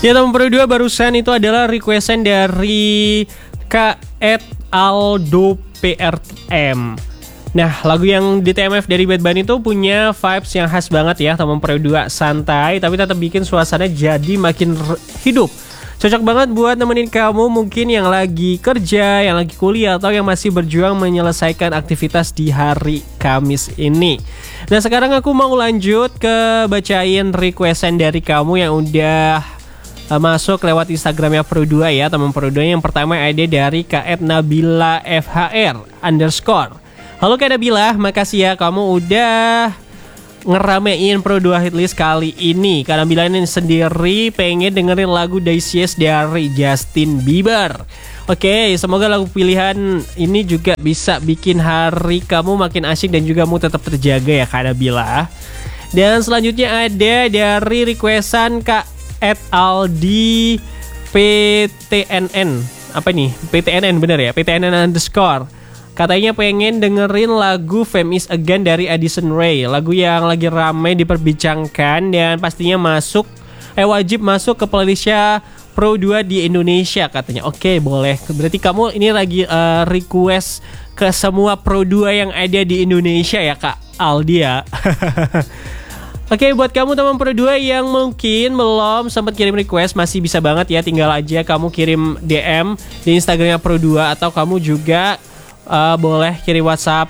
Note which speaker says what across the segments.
Speaker 1: Ya teman Pro 2, barusan itu adalah requestan dari Kak Aldo PRM. Nah, lagu yang di TMF dari Bad Bunny itu punya vibes yang khas banget ya teman Pro 2, santai tapi tetap bikin suasana jadi makin hidup. Cocok banget buat nemenin kamu mungkin yang lagi kerja, yang lagi kuliah, atau yang masih berjuang menyelesaikan aktivitas di hari Kamis ini. Nah, sekarang aku mau lanjut ke bacain requestan dari kamu yang udah masuk lewat Instagramnya Pro 2 ya teman Pro 2. Yang pertama ada dari Kak Nabila FHR _ Halo Kak Nabila, makasih ya kamu udah ngeramein Pro 2 Hitlist kali ini. Kak Nabila ini sendiri pengen dengerin lagu Daisies dari Justin Bieber. Oke, semoga lagu pilihan ini juga bisa bikin hari kamu makin asyik dan juga mau tetap terjaga ya Kak Nabila. Dan selanjutnya ada dari requestan Kak Aldi PTNN. Apa nih? PTNN bener ya? PTNN _ Katanya pengen dengerin lagu Fame Is Again dari Addison Rae. Lagu yang lagi ramai diperbincangkan dan pastinya wajib masuk ke playlistnya Pro 2 di Indonesia katanya. Oke, boleh. Berarti kamu ini lagi request ke semua Pro 2 yang ada di Indonesia ya Kak Aldi ya. Oke, buat kamu teman Pro 2 yang mungkin belum sempat kirim request, masih bisa banget ya, tinggal aja kamu kirim DM di Instagramnya Pro 2, atau kamu juga boleh kirim WhatsApp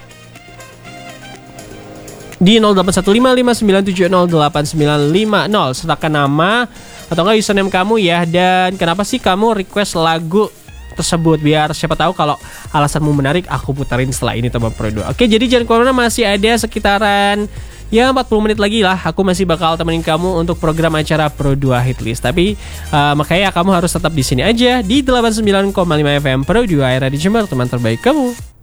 Speaker 1: di 081559708950, sertakan nama atau enggak username kamu ya, dan kenapa sih kamu request lagu tersebut, biar siapa tahu kalau alasanmu menarik aku putarin setelah ini teman Pro 2. Oke, jadi jangan kemana-mana, masih ada sekitaran 40 menit lagi lah aku masih bakal temenin kamu untuk program acara Pro 2 Hitlist. Tapi makanya kamu harus tetap di sini aja di 89,5 FM Pro 2 Radio Jember, teman terbaik kamu.